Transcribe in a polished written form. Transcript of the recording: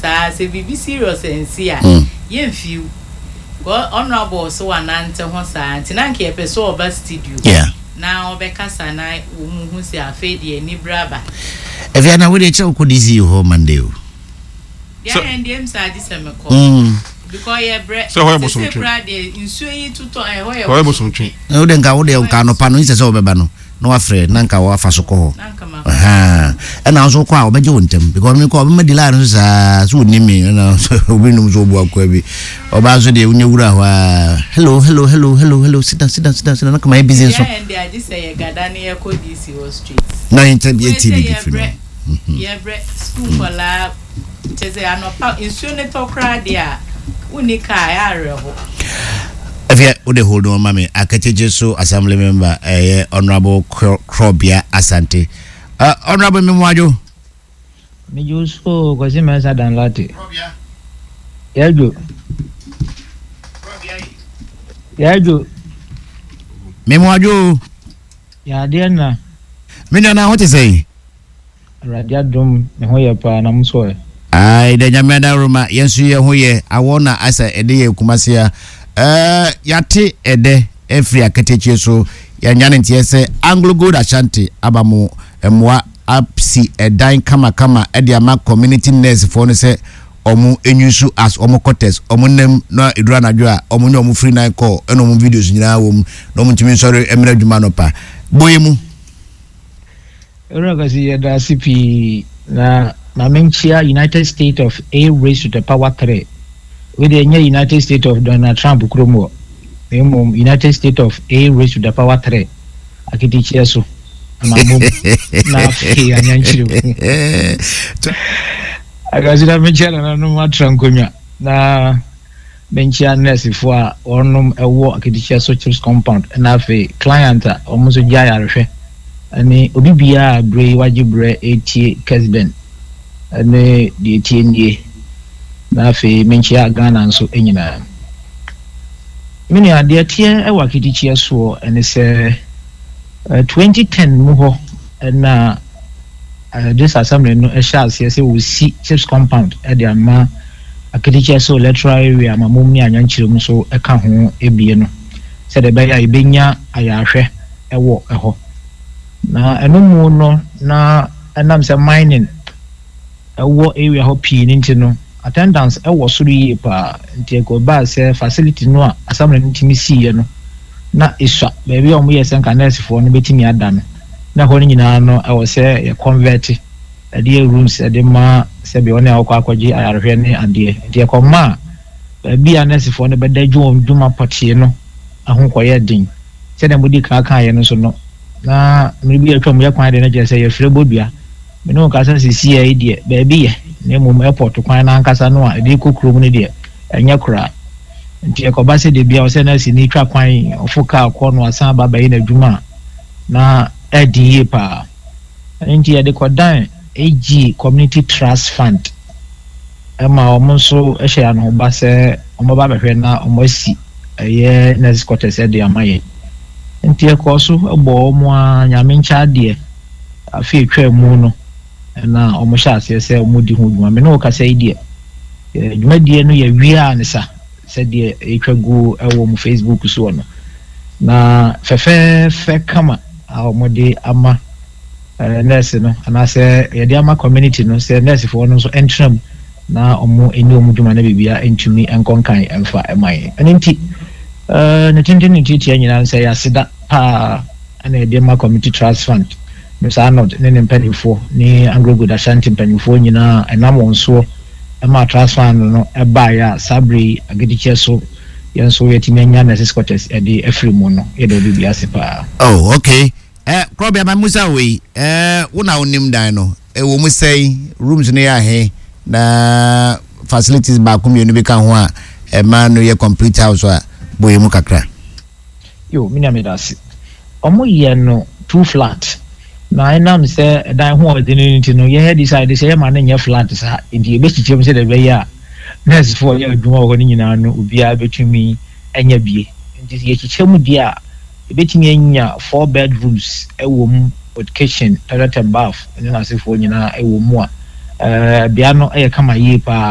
say be serious and see yen few go honorable so anante ho sa antinanke e peso oba studio now be kasa na hu se afedi ani braba if you na we dey check ko disi ho Monday o ya ndem sa disemeko because ye bre so ho eboson twi insuo yi tuto ho eboson twi o de nka wo de nka no pa no nse se obeba no no afre na nka wo afa so ko and also kwa obeje wontem because me ko me delay no sa so ni me na obi no so bu akwa bi oba so de unye wura ho hello sit down na kama busy so and they just say gadani e ko DC was street na interview TV ye bre school for la teze anopa insuo ne tokra dia unika ya reho if you the hold on mama akacheje so assembly member honorable Krobia Asante honorable memwajo me juso ko si mesa dan lati Krobia yajo memwajo ya diana mina na hote say radio dum me hoye pa na mso ai da nyameda roma yensu ye hoye awona asa ede ye kumasia yate ede every akateche so yanyane ntie se Anglo Gold Ashanti abamu emwa apsi edan kama ede ama community nurse for no se omu enyusu as omu contest omu nem na edura nadwo a omu nye omu free night call eno omu videos nyina wom no omu ntimi sori emra dwuma no pa boyemu Eragasi yada CP na menchia United States of A raised to the power 3 with the United States of Donald Trump kromo United States of A raised to the power 3 akitichia so amamu na fi anyanchiru agazira menchia na no matrankonya na menchia nurse for onum ewo akitichia so church compound na fi client omuso jaya rehwe ani obibia bre wajibre etie Kesben ani die tie na fe menchia Ghana nso enyina mini ade tie e wakitichia so ene se 2010 mu ho na this assembly no e sha se we see chips compound e de ama akitichia so electoral area mamum ni anyanchirum so e ka ho ebie no se de be ya ibenya ayahwe ewo eho na enomu no na enam se mining ewo area ho pii nti no attendance ewo suru yi pa nti ko ba se facility no a assembly ntimi siye no na iswa baby omu ye sen kanesi fo no betimi ada no na ho nyina no ewo se ye convert ade rooms ade ma se be one akwa akwaji ayarhwe ne ade nti ko ma baby anesi fo no beda dwuma potie no ahonkoye din se na mudi kan ye no so no na mribi atwam ya kwan de na je se ye frebodua me no kasa sisi ya ide baby ye na mum airport kwan na ankasa no a de kokrom ne de anya kura nti e ko ba se de bia o se na si ni twa kwan ofuka akọ no asan baba yi na dwuma na edi pa nti e de ko dan AG Community Trust Fund ema omo so e hye ano ba se omo ba behwe na omo si ye na squatters e de amaye nti e ko so egbo omo anyame ncha de afi twa mu no na omo sha se omo di hu dwuma me no ka se ide dwuma die no ye wia ne sa se de etwagu ewo mu Facebook so no na fe kama omo de ama nurse no ana se ye de ama community no se nurse fo no so entram na omo eni omo dwuma na bibia entumi enkonkan emfa emai enti na tintin titi anyina se ya sida pa ana de ama community trust fund Mr. Arnold ne mpanifo ni Anglo Gold Ashanti mpanifo nyina enamo nso ema transfer no eba ya sabri agediche so yenso yetimi anya na squatters e de afrimu no e do bibia sepa oh okay Krobia mamusa we una onim dan no e wo musai rooms ne ya he na facilities ba kumye no be kan ho a e ma no ye complete house a boyemu kakra yo minya medasi omo ye no 2 flat na enam se dan ho odinity no ye decide say ma na nya flat sa enti e be chichem se de be ya nurse for ye adwuma ho ni nyina no obia betumi anya bie enti ye chichem dia e betumi anya 4 bedrooms ewo mu with kitchen toilet and bath eni na se for nyina ewo mu a bia no e kama ye pa